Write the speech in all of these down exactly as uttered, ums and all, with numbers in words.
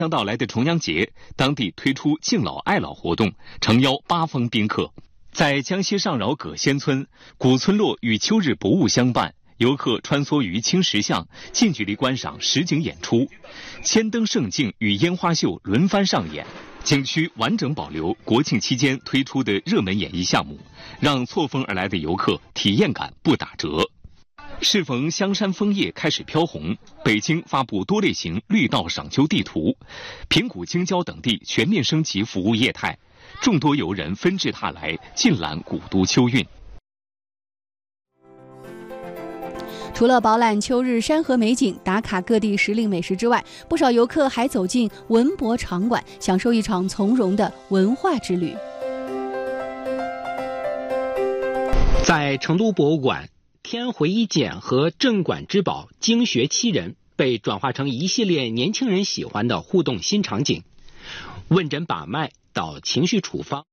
将到来的重阳节，当地推出敬老爱老活动，诚邀八方宾客。在江西上饶葛仙村，古村落与秋日博物相伴，游客穿梭于青石巷，近距离观赏实景演出，千灯盛镜与烟花秀轮番上演。景区完整保留国庆期间推出的热门演艺项目，让错峰而来的游客体验感不打折。适逢香山枫叶开始飘红，北京发布多类型绿道赏秋地图，平谷京郊等地全面升级服务业态，众多游人纷至沓来，尽览古都秋韵。 除了饱览秋日山河美景、打卡各地时令美食之外，不少游客还走进文博场馆，享受一场从容的文化之旅。 在成都博物馆，天回一简和镇馆之宝经学七人被转化成一系列年轻人喜欢的互动新场景，问诊把脉到情绪处方。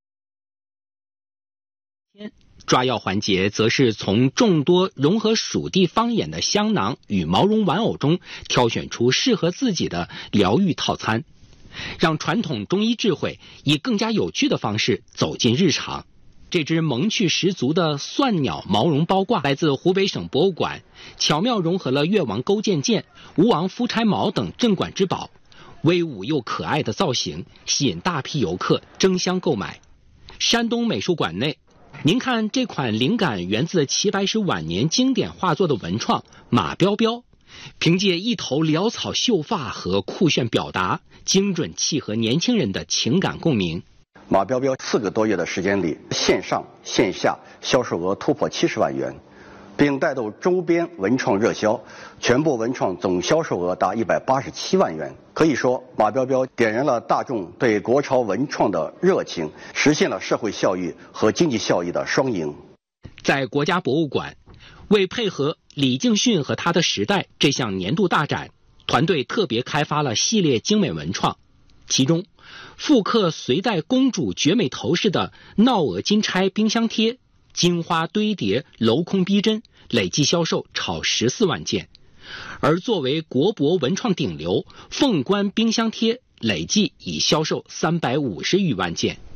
抓药环节则是从众多融合属地方言的香囊与毛绒玩偶中挑选出适合自己的疗愈套餐，让传统中医智慧以更加有趣的方式走进日常。这只萌趣十足的蒜鸟毛绒包挂来自湖北省博物馆，巧妙融合了越王勾践剑、吴王夫差矛等镇馆之宝，威武又可爱的造型吸引大批游客争相购买。山东美术馆内，您看这款灵感源自齐白石晚年经典画作的文创马彪彪，凭借一头潦草秀发和酷炫表达，精准契合年轻人的情感共鸣。 马彪彪四个多月的时间里，线上线下销售额突破七十万元，并带动周边文创热销，全部文创总销售额达一百八十七万元。可以说，马彪彪点燃了大众对国潮文创的热情，实现了社会效益和经济效益的双赢。 在国家博物馆，为配合李敬训和他的时代这项年度大展，团队特别开发了系列精美文创，其中复刻隋代公主绝美头饰的闹额金钗冰箱贴，金花堆叠，镂空逼真，累计销售超十四万件。而作为国博文创顶流，凤冠冰箱贴累计已销售三百五十余万件。